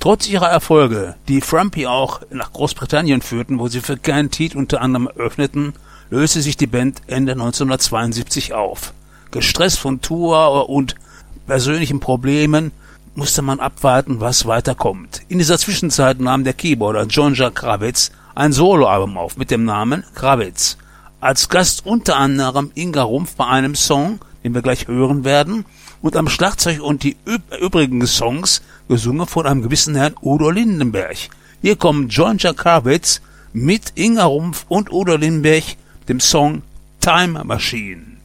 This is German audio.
Trotz ihrer Erfolge, die Frumpy auch nach Großbritannien führten, wo sie für Canned Heat unter anderem eröffneten, löste sich die Band Ende 1972 auf. Gestresst von Tour und persönlichen Problemen musste man abwarten, was weiterkommt. In dieser Zwischenzeit nahm der Keyboarder John-Jacques Kravetz ein Soloalbum auf mit dem Namen Kravetz. Als Gast unter anderem Inga Rumpf bei einem Song, den wir gleich hören werden, und am Schlagzeug und die übrigen Songs gesungen von einem gewissen Herrn Udo Lindenberg. Hier kommen John-Jacques Kravetz mit Inga Rumpf und Udo Lindenberg, dem Song Time Machine.